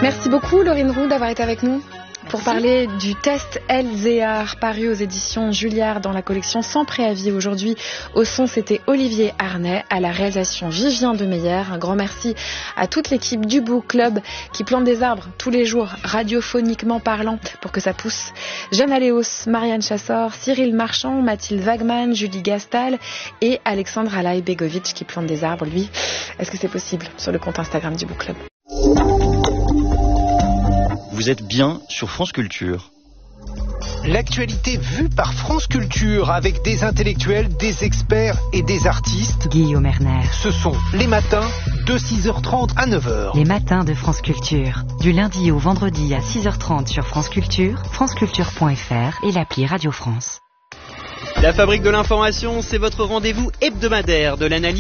Merci beaucoup Laurine Roux d'avoir été avec nous pour parler du test Elzéar paru aux éditions Julliard dans la collection Sans préavis. Aujourd'hui, au son, c'était Olivier Arnay, à la réalisation Vivien Demeyer. Un grand merci à toute l'équipe du Book Club qui plante des arbres tous les jours, radiophoniquement parlant, pour que ça pousse. Jeanne Aléos, Marianne Chassor, Cyril Marchand, Mathilde Wagman, Julie Gastal et Alexandre Alaï-Begovic qui plante des arbres, lui. Est-ce que c'est possible sur le compte Instagram du Book Club? Vous êtes bien sur France Culture. L'actualité vue par France Culture avec des intellectuels, des experts et des artistes. Guillaume Erner. Ce sont les matins de 6h30 à 9h. Les matins de France Culture. Du lundi au vendredi à 6h30 sur France Culture, franceculture.fr et l'appli Radio France. La Fabrique de l'information, c'est votre rendez-vous hebdomadaire de l'analyse